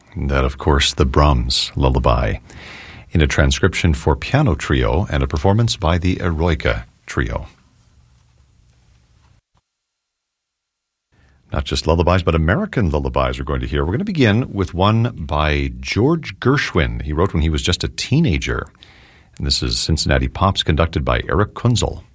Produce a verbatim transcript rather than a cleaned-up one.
That, of course, the Brahms Lullaby, in a transcription for piano trio and a performance by the Eroica Trio. Not just lullabies, but American lullabies we're going to hear. We're going to begin with one by George Gershwin. He wrote when he was just a teenager. And this is Cincinnati Pops, conducted by Eric Kunzel.